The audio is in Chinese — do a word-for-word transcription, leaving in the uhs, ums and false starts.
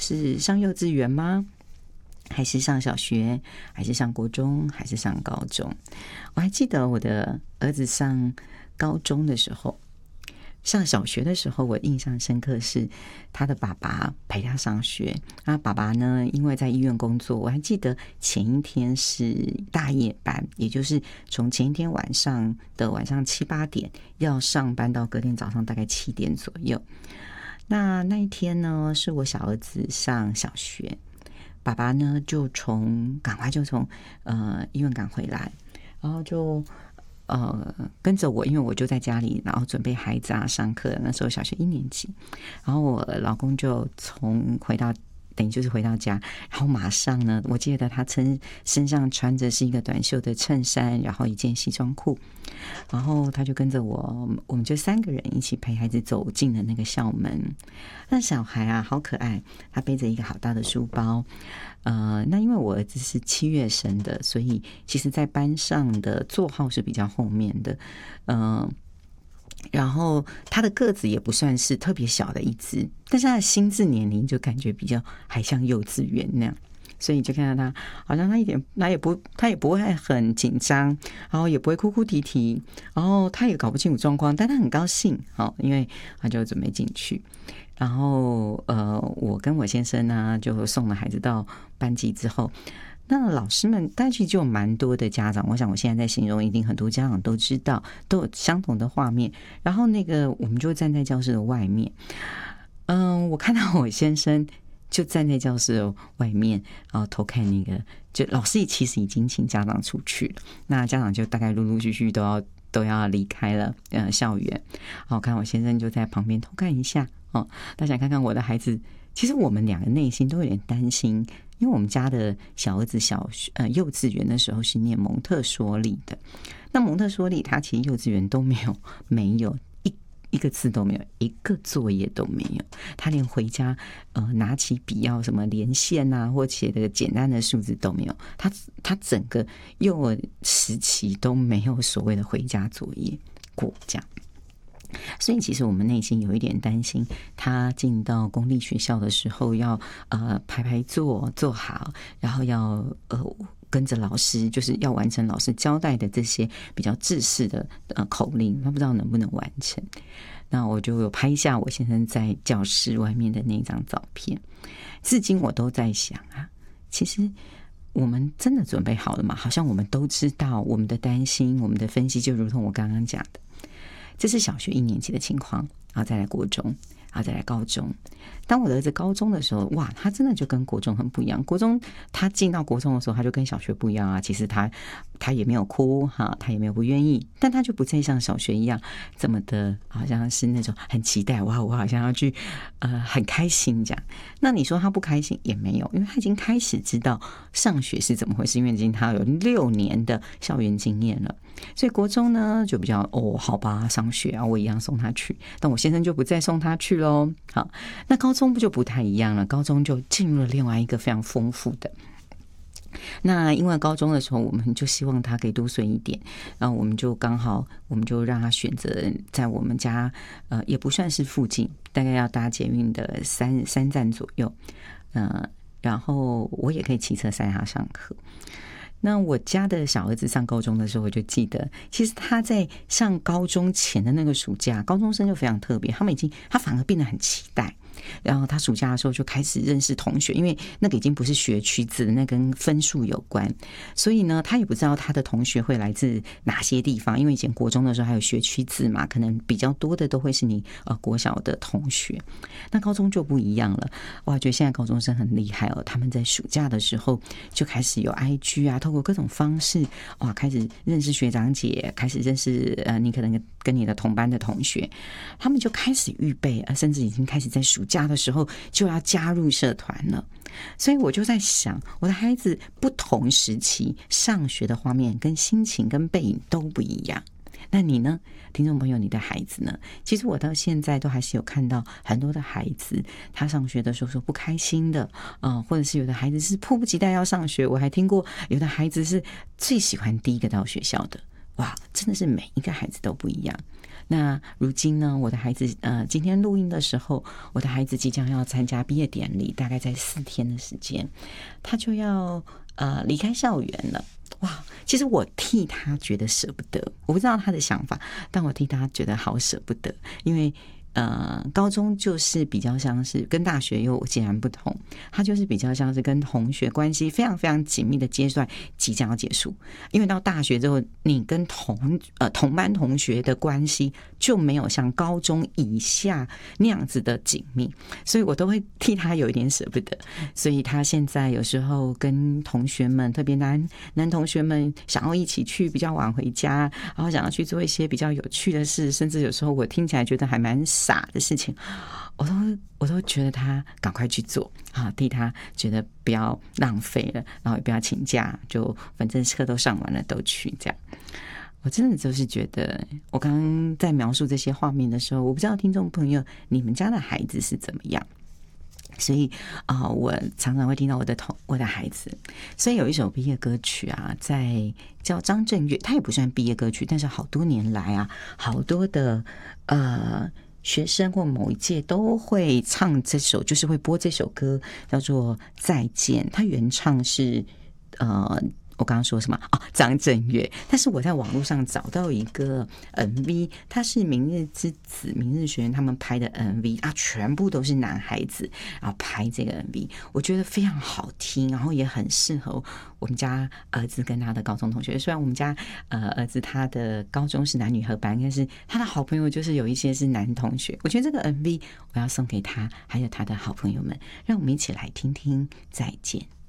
是上幼稚园吗？还是上小学？还是上国中？还是上高中？我还记得我的儿子上高中的时候，上小学的时候，我印象深刻是他的爸爸陪他上学。那爸爸呢，因为在医院工作，我还记得前一天是大夜班，也就是从前一天晚上的晚上七八点要上班到隔天早上大概七点左右。那那一天呢，是我小儿子上小学，爸爸呢就从赶快就从呃医院赶回来，然后就呃跟着我，因为我就在家里，然后准备孩子啊上课。那时候小学一年级，然后我老公就从回到等于就是回到家，然后马上呢，我记得他身身上穿着是一个短袖的衬衫，然后一件西装裤，然后他就跟着我，我们就三个人一起陪孩子走进了那个校门。那小孩啊，好可爱，他背着一个好大的书包。呃，那因为我儿子是七月生的，所以其实在班上的座号是比较后面的，呃。然后他的个子也不算是特别小的一只，但是他的心智年龄就感觉比较还像幼稚园那样，所以就看到他好像他一点他也不他也不会很紧张，然后也不会哭哭啼啼，然后他也搞不清楚状况，但他很高兴，哦，因为他就准备进去。然后呃，我跟我先生呢就送了孩子到班级之后，那老师们，但其实就有蛮多的家长，我想我现在在形容，一定很多家长都知道，都有相同的画面。然后那个我们就站在教室的外面，嗯，我看到我先生就站在教室的外面，然后偷看那个，就老师其实已经请家长出去了，那家长就大概陆陆续续都要都要离开了呃校园。然后我看我先生就在旁边偷看一下哦，他想看看我的孩子。其实我们两个内心都有点担心，因为我们家的小儿子小呃幼稚园的时候是念蒙特梭利的，那蒙特梭利他其实幼稚园都没有没有一一个字都没有，一个作业都没有，他连回家呃拿起笔要什么连线啊或写的简单的数字都没有，他他整个幼儿时期都没有所谓的回家作业过这样。所以其实我们内心有一点担心，他进到公立学校的时候要呃排排坐坐好，然后要呃跟着老师，就是要完成老师交代的这些比较制式的呃口令，他不知道能不能完成。那我就有拍下我先生在教室外面的那张照片，至今我都在想啊，其实我们真的准备好了吗？好像我们都知道我们的担心，我们的分析，就如同我刚刚讲的。这是小学一年级的情况，然后再来国中，然后再来高中。当我的儿子高中的时候，哇，他真的就跟国中很不一样。国中他进到国中的时候，他就跟小学不一样啊。其实他他也没有哭哈，他也没有不愿意，但他就不再像小学一样这么的，好像是那种很期待哇，我好像要去呃很开心这样。那你说他不开心也没有，因为他已经开始知道上学是怎么回事，因为已经他有六年的校园经验了。所以国中呢就比较哦，好吧，上学啊，我一样送他去，但我先生就不再送他去咯。好，那高中不就不太一样了，高中就进入了另外一个非常丰富的。那因为高中的时候我们就希望他可以多睡一点，然后我们就刚好我们就让他选择在我们家呃也不算是附近，大概要搭捷运的三三站左右，呃，然后我也可以骑车载他上课。那我家的小儿子上高中的时候，我就记得，其实他在上高中前的那个暑假，高中生就非常特别，他们已经他反而变得很期待。然后他暑假的时候就开始认识同学，因为那个已经不是学区制，那跟分数有关，所以呢，他也不知道他的同学会来自哪些地方，因为以前国中的时候还有学区制嘛，可能比较多的都会是你呃国小的同学，那高中就不一样了。哇，觉得现在高中生很厉害哦，他们在暑假的时候就开始有 I G 啊，透过各种方式哇，开始认识学长姐，开始认识呃你可能跟你的同班的同学，他们就开始预备，甚至已经开始在暑假的时候就要加入社团了。所以我就在想，我的孩子不同时期上学的画面跟心情跟背影都不一样。那你呢，听众朋友，你的孩子呢？其实我到现在都还是有看到很多的孩子，他上学的时候说不开心的啊、呃，或者是有的孩子是迫不及待要上学。我还听过有的孩子是最喜欢第一个到学校的。哇，真的是每一个孩子都不一样。 那如今呢，我的孩子呃，今天录音的时候，我的孩子即将要参加毕业典礼，大概在四天的时间，他就要呃离开校园了。哇，其实我替他觉得舍不得，我不知道他的想法，但我替他觉得好舍不得，因为呃，高中就是比较像是跟大学又截然不同，它就是比较像是跟同学关系非常非常紧密的阶段即将要结束。因为到大学之后，你跟同呃同班同学的关系就没有像高中以下那样子的紧密，所以我都会替他有一点舍不得。所以他现在有时候跟同学们，特别男男同学们想要一起去比较晚回家，然后想要去做一些比较有趣的事，甚至有时候我听起来觉得还蛮傻的事情，我都我都觉得他赶快去做啊，替他觉得不要浪费了，然后也不要请假，就反正课都上完了都去这样。我真的就是觉得，我刚刚在描述这些画面的时候，我不知道听众朋友你们家的孩子是怎么样。所以啊、呃，我常常会听到我的同我的孩子，所以有一首毕业歌曲啊，在叫张震岳，他也不算毕业歌曲，但是好多年来啊，好多的呃学生或某一届都会唱这首，就是会播这首歌，叫做《再见》，他原唱是呃。我刚刚说什么啊？张震岳，但是我在网络上找到一个 M V， 它是明日之子、明日学院他们拍的 M V 啊，全部都是男孩子啊拍这个 M V， 我觉得非常好听，然后也很适合我们家儿子跟他的高中同学。虽然我们家呃儿子他的高中是男女合班，但是他的好朋友就是有一些是男同学。我觉得这个 M V 我要送给他，还有他的好朋友们，让我们一起来听听再见。